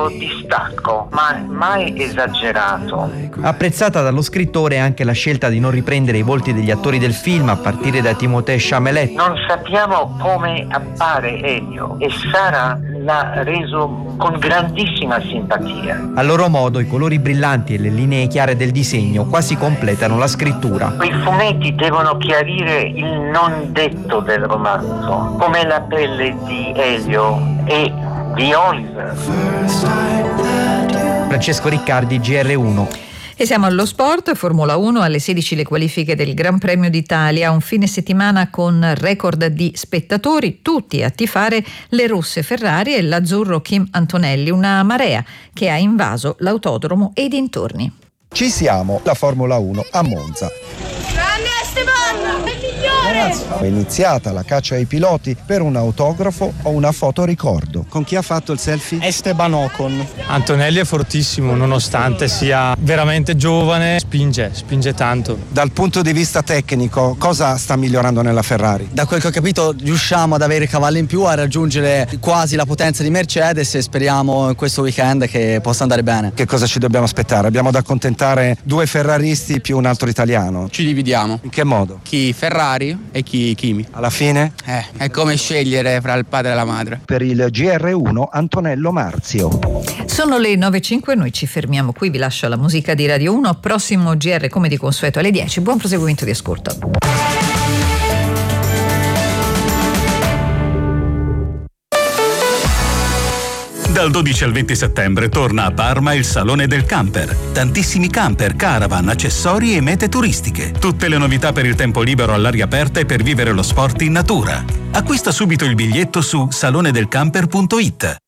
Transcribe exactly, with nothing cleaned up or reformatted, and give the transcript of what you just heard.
certo distacco, ma mai esagerato. Apprezzata dallo scrittore anche la scelta di non riprendere i volti degli attori del film, a partire da Timothée Chalamet. Non sappiamo come appare Elio e Sara l'ha reso con grandissima simpatia. A loro modo i colori brillanti e le linee chiare del disegno quasi completano la scrittura. I fumetti devono chiarire il non detto del romanzo, come la pelle di Elio e di Oliver. Francesco Riccardi, G R uno. E siamo allo sport, Formula uno, alle sedici le qualifiche del Gran Premio d'Italia, un fine settimana con record di spettatori, tutti a tifare le rosse Ferrari e l'azzurro Kim Antonelli, una marea che ha invaso l'autodromo e i dintorni. Ci siamo, la Formula uno a Monza. Grande Esteban, il migliore! È iniziata la caccia ai piloti per un autografo o una foto ricordo. Con chi ha fatto il selfie? Esteban Ocon. Antonelli è fortissimo, nonostante sia veramente giovane, spinge, spinge tanto. Dal punto di vista tecnico, cosa sta migliorando nella Ferrari? Da quel che ho capito riusciamo ad avere cavalli in più, a raggiungere quasi la potenza di Mercedes e speriamo in questo weekend che possa andare bene. Che cosa ci dobbiamo aspettare? Abbiamo da accontentare due ferraristi più un altro italiano. Ci dividiamo. In che modo? Chi Ferrari e chi Kimi. Alla fine? Eh, è come scegliere fra il padre e la madre. Per il G R uno Antonello Marzio. Sono le nove e cinque, noi ci fermiamo qui, vi lascio la musica di Radio uno, prossimo G R come di consueto alle dieci, buon proseguimento di ascolto. Dal dodici al venti settembre torna a Parma il Salone del Camper. Tantissimi camper, caravan, accessori e mete turistiche. Tutte le novità per il tempo libero all'aria aperta e per vivere lo sport in natura. Acquista subito il biglietto su salone del camper punto it.